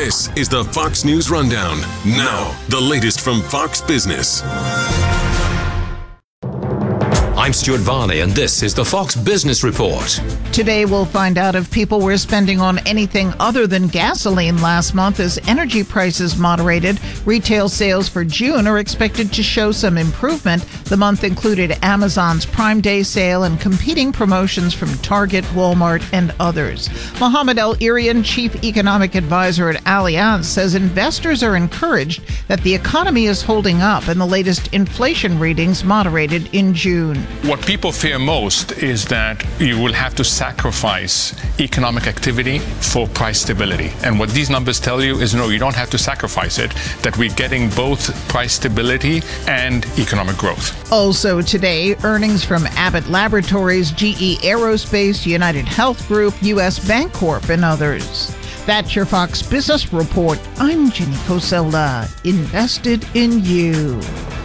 This is the Fox News Rundown. Now, the latest from Fox Business. I'm Stuart Varney, and this is the Fox Business Report. Today, we'll find out if people were spending on anything other than gasoline last month as energy prices moderated. Retail sales for June are expected to show some improvement. The month included Amazon's Prime Day sale and competing promotions from Target, Walmart, and others. Mohamed El-Erian, chief economic advisor at Allianz, says investors are encouraged that the economy is holding up and the latest inflation readings moderated in June. What people fear most is that you will have to sacrifice economic activity for price stability. And what these numbers tell you is no, you don't have to sacrifice it, that we're getting both price stability and economic growth. Also today, earnings from Abbott Laboratories, GE Aerospace, United Health Group, U.S. Bancorp, and others. That's your Fox Business Report. I'm Jenny Cosella, invested in you.